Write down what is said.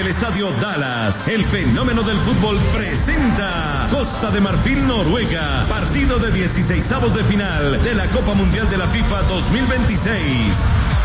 el Estadio Dallas, el fenómeno del fútbol presenta Costa de Marfil, Noruega, partido de 16avos de final de la Copa Mundial de la FIFA 2026.